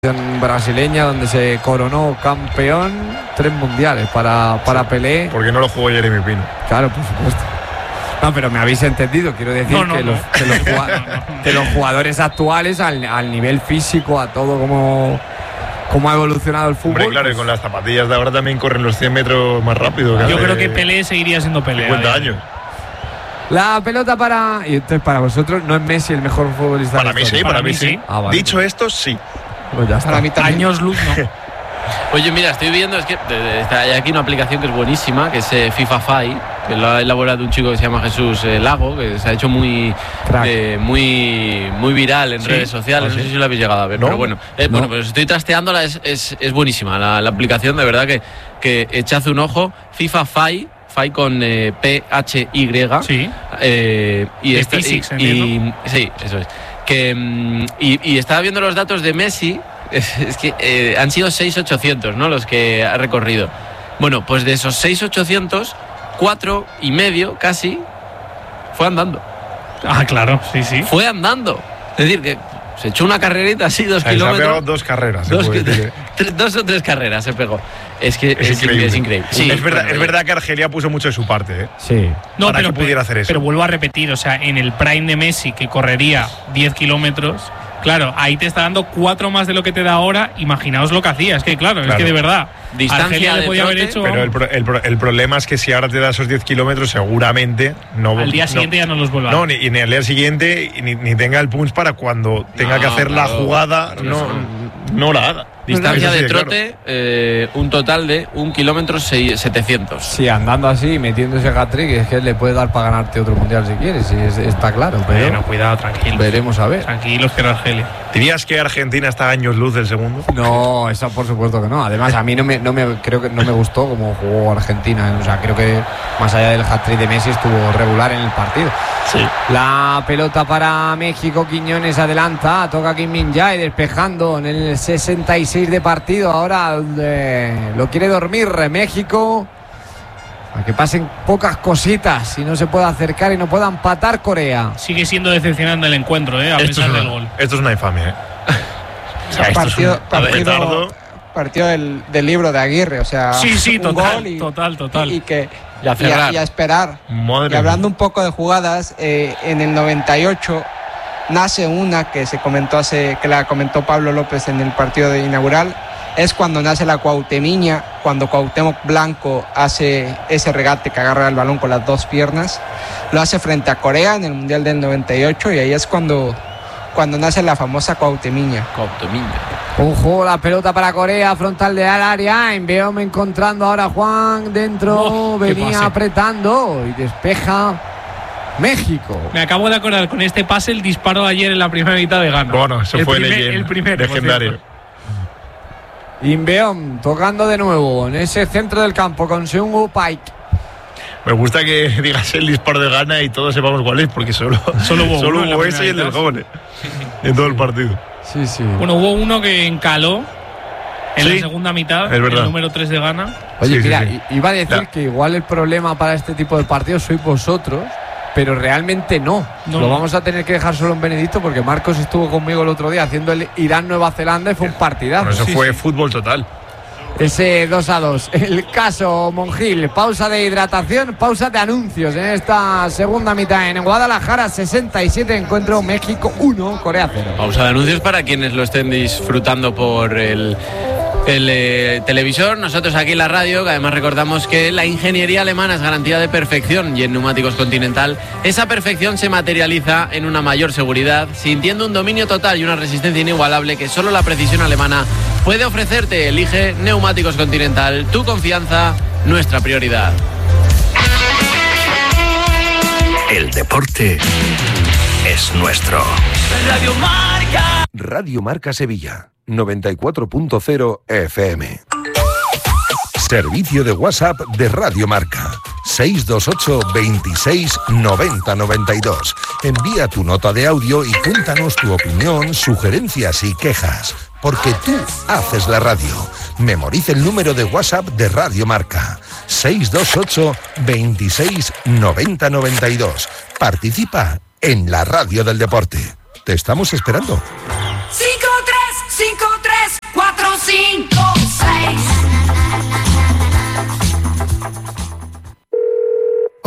brasileña donde se coronó campeón 3 mundiales para Pelé. Porque no lo jugó Jeremy Pino. Claro, por supuesto. No, pero me habéis entendido. Quiero decir que los jugadores actuales al nivel físico, a todo como ha evolucionado el fútbol. Hombre, claro, y con las zapatillas de ahora también corren los 100 metros más rápido. Yo creo que Pelé seguiría siendo Pelé. 50 años. La pelota y entonces para vosotros no es Messi el mejor futbolista. Para mí sí, para mí sí. Ah, vale. Dicho esto, sí. Pues ya está. Para mí también. Años luz, no. Oye, mira, estoy viendo, es que hay aquí una aplicación que es buenísima, que es FIFA Fi, que lo ha elaborado un chico que se llama Jesús Lago, que se ha hecho muy viral en redes sociales. No sé si lo habéis llegado a ver, pero bueno. Bueno, pues estoy trasteándola, es buenísima la aplicación, de verdad que echad un ojo. FIFA Fi con PHY. Sí. Y Physics, sí, eso es. Y estaba viendo los datos de Messi. Es que han sido 6.800, ¿no?, los que ha recorrido. Bueno, pues de esos 6.800, 4,5 casi fue andando. Ah, claro, sí. Fue andando. Es decir, que se echó una carrerita así, 2 kilómetros. Se ha pegado 2 carreras. 2 o 3 carreras se pegó. Es que es increíble. Sí, es verdad que Argelia puso mucho de su parte, ¿eh? Sí. No, para que pudiera hacer eso. Pero vuelvo a repetir, o sea, en el prime de Messi, que correría 10 kilómetros, claro, ahí te está dando 4 más de lo que te da ahora. Imaginaos lo que hacía. Es que, claro, es que de verdad, distancia le podía haber hecho. Pero el problema es que si ahora te da esos 10 kilómetros, seguramente no. Al día siguiente ya no los vuelva. No, ni al día siguiente, ni tenga el punch para cuando tenga que hacer la jugada, no la haga. Distancia de trote, un total de 1 kilómetro 700. Sí, andando así, metiendo ese hat-trick, es que le puede dar para ganarte otro mundial si quieres, sí, está claro. Pero bueno, cuidado, tranquilo. Veremos a ver. Tranquilos, que era Argelia. ¿Dirías que Argentina está a años luz del segundo? No, eso por supuesto que no. Además, a mí creo que no me gustó cómo jugó Argentina. O sea, creo que más allá del hat-trick de Messi estuvo regular en el partido. Sí. La pelota para México, Quiñones adelanta, toca Kim Min-jae despejando en el 66 de partido. Ahora lo quiere dormir México, para que pasen pocas cositas y no se pueda acercar y no pueda empatar Corea. Sigue siendo decepcionante el encuentro, a pesar del gol. Esto es una infamia, O sea, partido del libro de Aguirre, o sea, sí, un total. Y a esperar. Madre y hablando un poco de jugadas, en el 98 nace una que que la comentó Pablo López en el partido inaugural. Es cuando nace la Cuauhtemiña, cuando Cuauhtémoc Blanco hace ese regate que agarra el balón con las 2 piernas. Lo hace frente a Corea en el Mundial del 98 y ahí es cuando nace la famosa Cuauhtemiña. Ojo, la pelota para Corea, frontal de al área. Envió encontrando ahora Juan dentro, venía apretando y despeja México. Me acabo de acordar con este pase el disparo de ayer en la primera mitad de Ghana. Bueno, eso fue el primero, legendario. Inbeom tocando de nuevo en ese centro del campo con Seung-woo Park. Me gusta que digas el disparo de Ghana y todos sepamos cuál es, porque solo hubo ese y el del Gabón en todo el partido. Sí. Bueno, hubo uno que encaló en la segunda mitad, el número 3 de Ghana. Oye, iba a decir que igual el problema para este tipo de partidos sois vosotros, pero realmente no. Lo vamos a tener que dejar solo en Benedicto, porque Marcos estuvo conmigo el otro día haciendo el Irán-Nueva Zelanda y fue un partidazo. Eso fue fútbol total. Ese 2-2. El caso Monjil, pausa de hidratación, pausa de anuncios en esta segunda mitad en Guadalajara. 67, encuentro México 1, Corea 0. Pausa de anuncios para quienes lo estén disfrutando por el televisor. Nosotros aquí en la radio, que además recordamos que la ingeniería alemana es garantía de perfección, y en Neumáticos Continental esa perfección se materializa en una mayor seguridad, sintiendo un dominio total y una resistencia inigualable que solo la precisión alemana puede ofrecerte. Elige Neumáticos Continental, tu confianza, nuestra prioridad. El deporte es nuestro. Radio Marca Sevilla 94.0 FM. Servicio de WhatsApp de Radio Marca 628 26 90 92. Envía tu nota de audio y cuéntanos tu opinión, sugerencias y quejas, porque tú haces la radio. Memoriza el número de WhatsApp de Radio Marca 628 26 90 92. Participa en la radio del deporte. Te estamos esperando.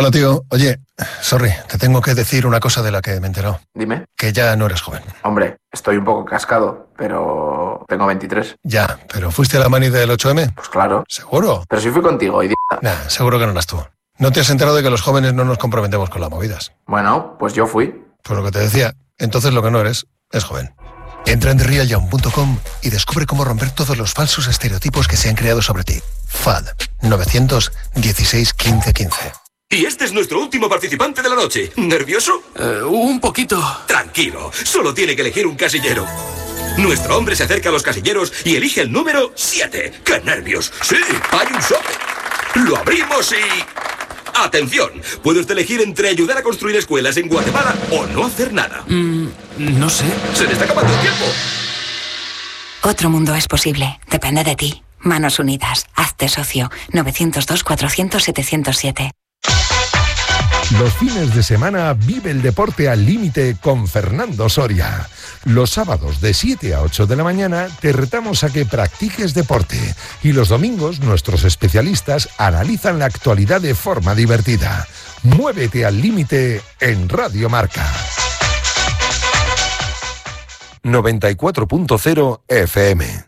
Hola, tío. Oye, sorry, te tengo que decir una cosa de la que me he enterado. Dime. Que ya no eres joven. Hombre, estoy un poco cascado, pero tengo 23. Ya, pero ¿fuiste a la mani del 8M? Pues claro. ¿Seguro? Pero si fui contigo, idiota. Nah, seguro que no eras tú. ¿No te has enterado de que los jóvenes no nos comprometemos con las movidas? Bueno, pues yo fui. Pues lo que te decía, entonces lo que no eres es joven. Entra en TheRealYoung.com y descubre cómo romper todos los falsos estereotipos que se han creado sobre ti. FAD 916 15 15. Y este es nuestro último participante de la noche. ¿Nervioso? Un poquito. Tranquilo, solo tiene que elegir un casillero. Nuestro hombre se acerca a los casilleros y elige el número 7. ¡Qué nervios! Sí, hay un sobre. Lo abrimos y... ¡Atención! Puedes elegir entre ayudar a construir escuelas en Guatemala o no hacer nada. No sé. ¡Se le está acabando el tiempo! Otro mundo es posible. Depende de ti. Manos Unidas. Hazte socio. 902-400-707. Los fines de semana vive el deporte al límite con Fernando Soria. Los sábados de 7 a 8 de la mañana te retamos a que practiques deporte y los domingos nuestros especialistas analizan la actualidad de forma divertida. Muévete al límite en Radio Marca. 94.0 FM.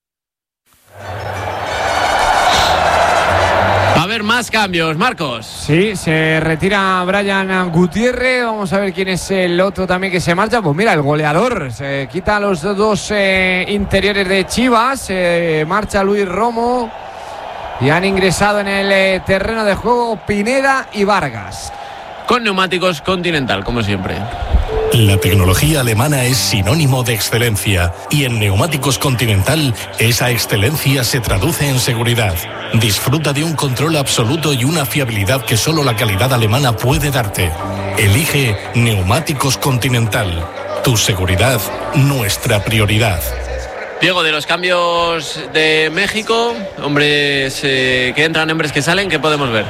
Va a haber más cambios, Marcos. Sí, se retira Brian Gutiérrez. Vamos a ver quién es el otro también que se marcha. Pues mira, el goleador. Se quita a los dos interiores de Chivas. Marcha Luis Romo. Y han ingresado en el terreno de juego Pineda y Vargas. Con Neumáticos Continental, como siempre. La tecnología alemana es sinónimo de excelencia y en Neumáticos Continental esa excelencia se traduce en seguridad. Disfruta de un control absoluto y una fiabilidad que solo la calidad alemana puede darte. Elige Neumáticos Continental. Tu seguridad, nuestra prioridad. Diego, de los cambios de México, hombres que entran, hombres que salen, ¿qué podemos ver?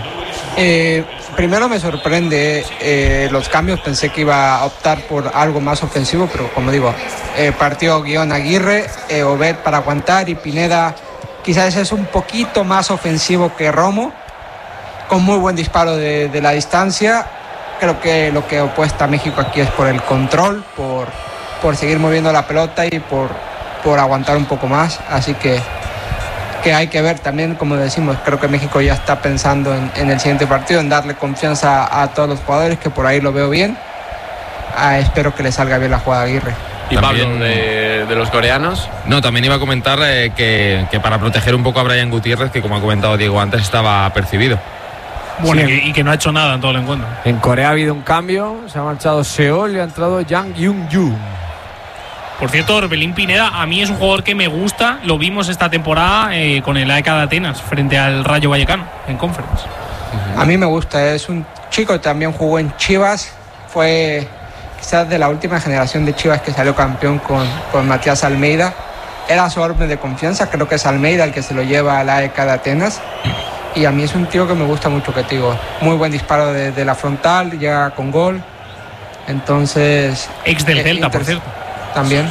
Primero me sorprende los cambios. Pensé que iba a optar por algo más ofensivo, pero como digo, partió guión Aguirre, Obed para aguantar y Pineda quizás es un poquito más ofensivo que Romo, con muy buen disparo de la distancia. Creo que lo que opuesta a México aquí es por el control, por seguir moviendo la pelota y por aguantar un poco más, así que hay que ver también, como decimos, creo que México ya está pensando en el siguiente partido, en darle confianza a todos los jugadores, que por ahí lo veo bien. Espero que le salga bien la jugada a Aguirre. ¿Y también, Pablo, de los coreanos? No, también iba a comentar que para proteger un poco a Brian Gutiérrez, que como ha comentado Diego antes, estaba apercibido. Bueno, sí, y que no ha hecho nada en todo el encuentro. En Corea ha habido un cambio, se ha marchado Seol y ha entrado Yang Yun-Yu. Por cierto, Orbelín Pineda a mí es un jugador que me gusta. Lo vimos esta temporada con el AEK de Atenas frente al Rayo Vallecano en Conference. A mí me gusta, es un chico que también jugó en Chivas. Fue quizás de la última generación de Chivas que salió campeón con Matías Almeida. Era su orden de confianza, creo que es Almeida el que se lo lleva al AEK de Atenas. Y a mí es un tío que me gusta mucho, que te digo, muy buen disparo de la frontal, llega con gol. Entonces... Ex del Celta, por cierto. También.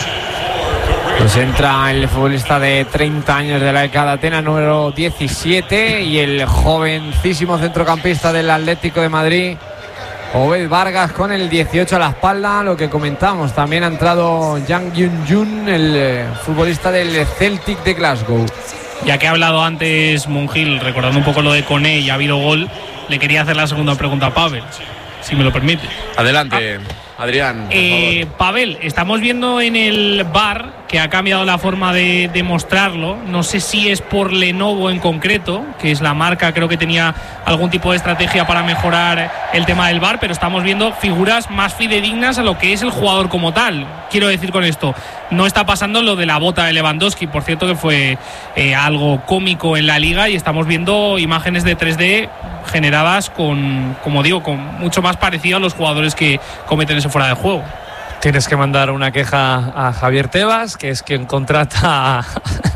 Pues entra el futbolista de 30 años de la AEK de Atenas, número 17, y el jovencísimo centrocampista del Atlético de Madrid, Obed Vargas, con el 18 a la espalda. Lo que comentamos, también ha entrado Yang Yun-Jun, el futbolista del Celtic de Glasgow. Ya que ha hablado antes Mungil, recordando un poco lo de Koné y ha habido gol, le quería hacer la segunda pregunta a Pavel, si me lo permite. Adelante, Adrián. Pavel, estamos viendo en el VAR que ha cambiado la forma de mostrarlo. No sé si es por Lenovo en concreto, que es la marca, creo que tenía algún tipo de estrategia para mejorar el tema del VAR, pero estamos viendo figuras más fidedignas a lo que es el jugador como tal. Quiero decir con esto, no está pasando lo de la bota de Lewandowski, por cierto, que fue algo cómico en la liga, y estamos viendo imágenes de 3D generadas con, como digo, con mucho más parecido a los jugadores que cometen ese fuera de juego. Tienes que mandar una queja a Javier Tebas, que es quien contrata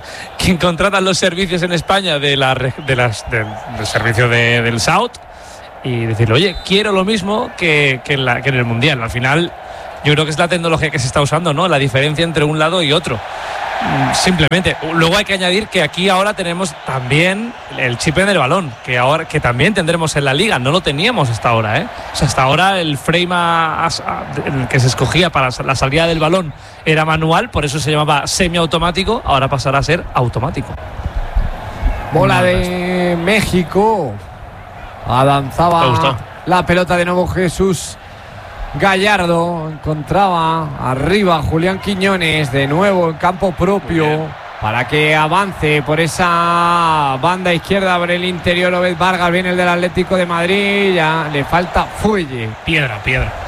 los servicios en España del servicio del SAUT, y decirle, oye, quiero lo mismo que en el Mundial. Al final, yo creo que es la tecnología que se está usando, ¿no? La diferencia entre un lado y otro. Simplemente. Luego hay que añadir que aquí ahora tenemos también el chip en el balón, que también tendremos en la liga. No lo teníamos hasta ahora, ¿eh? O sea, hasta ahora el frame que se escogía para la salida del balón era manual, por eso se llamaba semiautomático. Ahora pasará a ser automático. Bola de México. Avanzaba la pelota de nuevo Jesús Gallardo, encontraba arriba Julián Quiñones, de nuevo en campo propio, para que avance por esa banda izquierda, por el interior Obed Vargas, viene el del Atlético de Madrid, ya le falta fuelle. Piedra.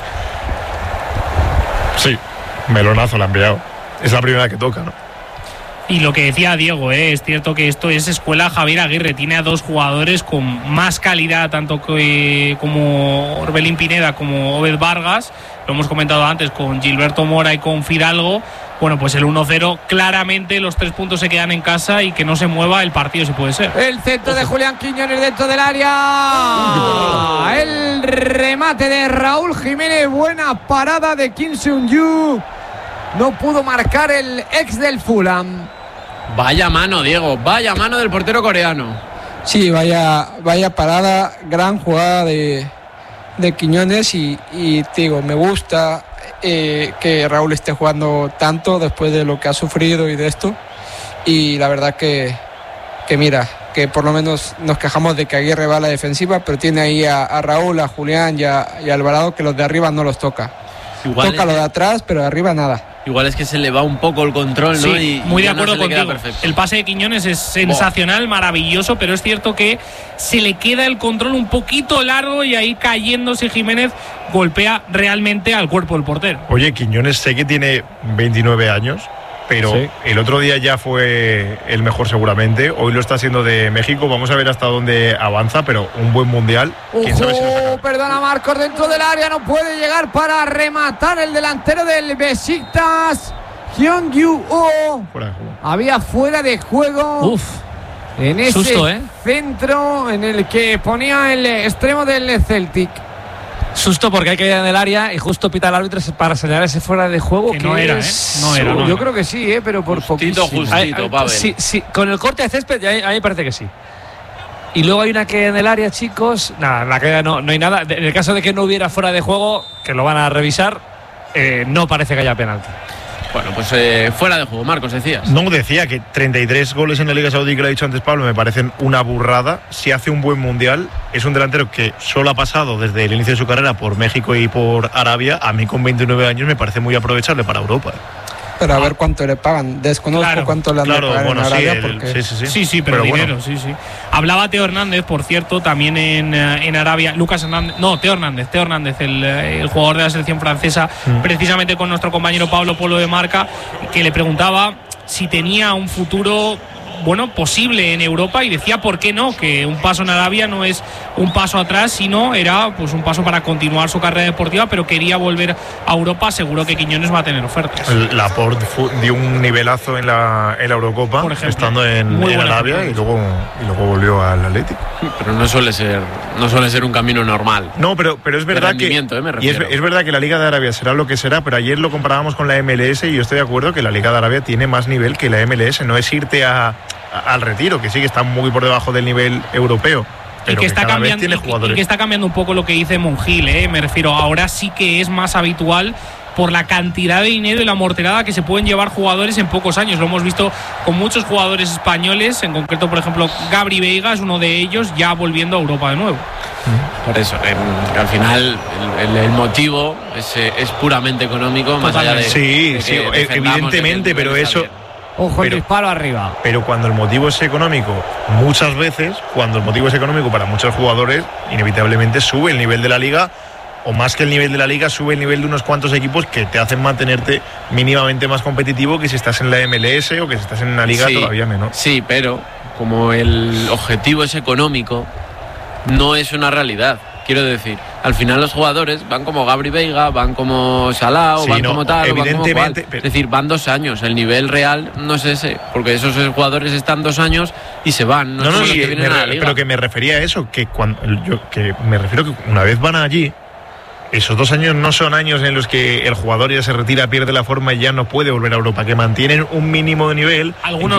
Sí, melonazo le han enviado. Es la primera que toca, ¿no? Y lo que decía Diego, es cierto que esto es escuela Javier Aguirre. Tiene a dos jugadores con más calidad, tanto como Orbelín Pineda como Obed Vargas. Lo hemos comentado antes con Gilberto Mora y con Fidalgo. Bueno, pues el 1-0, claramente los 3 puntos se quedan en casa y que no se mueva el partido, si puede ser. El centro de Julián Quiñones dentro del área. El remate de Raúl Jiménez. Buena parada de Kim Seung-yu. No pudo marcar el ex del Fulham. Vaya mano, Diego, vaya mano del portero coreano. Sí, vaya parada, gran jugada de Quiñones y te digo, me gusta que Raúl esté jugando tanto después de lo que ha sufrido y de esto. Y la verdad que mira, que por lo menos nos quejamos de que Aguirre va a la defensiva, pero tiene ahí a Raúl, a Julián y a Alvarado, que los de arriba no los toca. Toca lo de atrás, pero de arriba nada. Igual es que se le va un poco el control, ¿no? Sí, muy de acuerdo contigo. El pase de Quiñones es sensacional, maravilloso, pero es cierto que se le queda el control un poquito largo y ahí cayéndose Jiménez golpea realmente al cuerpo del portero. Oye, Quiñones sé que tiene 29 años, pero sí, el otro día ya fue el mejor seguramente. Hoy lo está haciendo de México. Vamos a ver hasta dónde avanza, pero un buen mundial. ¿Quién sabe si lo saca? Perdona, Marcos, dentro del área no puede llegar para rematar el delantero del Besiktas, Hyun-Yu. Había fuera de juego. En ese susto, centro en el que ponía el extremo del Celtic. Susto porque hay que ir en el área y justo pita el árbitro para señalar ese fuera de juego. Que no era, No era. Yo creo que sí, pero por poquito. Justito, Pavel. Sí, con el corte de césped a mí parece que sí. Y luego hay una que en el área, chicos. Nada, en la que no hay nada. En el caso de que no hubiera fuera de juego, que lo van a revisar, no parece que haya penalti. Bueno, pues fuera de juego, Marcos, decías. No, decía que 33 goles en la Liga Saudí, que lo ha dicho antes Pablo, me parecen una burrada. Si hace un buen mundial, es un delantero que solo ha pasado desde el inicio de su carrera por México y por Arabia. A mí con 29 años me parece muy aprovechable para Europa. Pero a ver cuánto le pagan. Desconozco cuánto le han de pagar en Arabia. Sí, pero dinero, bueno. Sí. Hablaba Teo Hernández, por cierto, también en Arabia. Teo Hernández, el jugador de la selección francesa, precisamente con nuestro compañero Pablo Polo de Marca, que le preguntaba si tenía un futuro posible en Europa, y decía por qué no, que un paso en Arabia no es un paso atrás, sino era pues un paso para continuar su carrera deportiva, pero quería volver a Europa. Seguro que Quiñones va a tener ofertas. Laporte dio un nivelazo en la Eurocopa, por ejemplo, estando en Arabia, y luego volvió al Atlético. Pero no suele ser un camino normal. No, pero es verdad que es verdad que la Liga de Arabia será lo que será, pero ayer lo comparábamos con la MLS y yo estoy de acuerdo que la Liga de Arabia tiene más nivel que la MLS. No es irte al retiro, que sí que está muy por debajo del nivel europeo, pero que está cambiando un poco lo que dice Monjil, me refiero, ahora sí que es más habitual por la cantidad de dinero y la morterada que se pueden llevar jugadores en pocos años. Lo hemos visto con muchos jugadores españoles, en concreto, por ejemplo, Gabri Veiga es uno de ellos, ya volviendo a Europa de nuevo. Por eso, al final el motivo es puramente económico, más allá de sí, evidentemente, pero eso... Ojo, el disparo arriba. Pero cuando el motivo es económico, muchas veces, cuando el motivo es económico para muchos jugadores, inevitablemente sube el nivel de la liga, o más que el nivel de la liga, sube el nivel de unos cuantos equipos que te hacen mantenerte mínimamente más competitivo que si estás en la MLS o que si estás en una liga todavía menos. Sí, pero como el objetivo es económico, no es una realidad. Quiero decir, al final los jugadores van como Gabri Veiga, van como Salah, van como tal, evidentemente, van como cual. Es decir, van 2 años. El nivel real no es ese, porque esos jugadores están 2 años y se van. Pero que me refería a eso, que me refiero que una vez van allí, esos 2 años no son años en los que el jugador ya se retira, pierde la forma y ya no puede volver a Europa, que mantienen un mínimo de nivel. Algunos